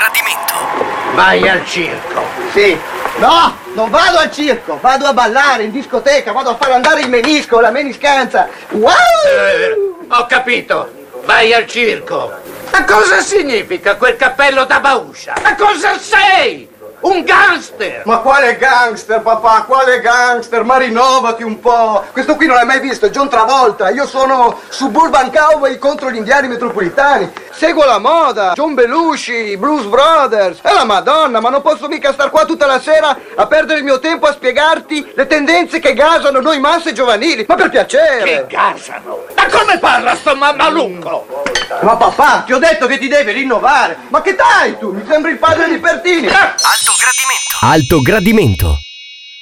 gradimento. Vai al circo. Sì. No, non vado al circo, vado a ballare in discoteca, vado a far andare il menisco, la meniscanza. Wow! Ho capito. Vai al circo. Ma cosa significa quel cappello da bauscia? Ma cosa sei? Un gangster! Ma quale gangster, papà? Quale gangster? Ma rinnovati un po'! Questo qui non l'hai mai visto, è John Travolta! Io sono Suburban Cowboy contro gli indiani metropolitani! Seguo la moda! John Belushi, Blues Brothers! È la Madonna, ma non posso mica star qua tutta la sera a perdere il mio tempo a spiegarti le tendenze che gasano noi masse giovanili! Ma per piacere! Che gasano? Ma come parla sto mammalungo? Ma papà, ti ho detto che ti devi rinnovare! Ma che dai tu? Mi sembri il padre di Pertini! Alto gradimento. Alto gradimento.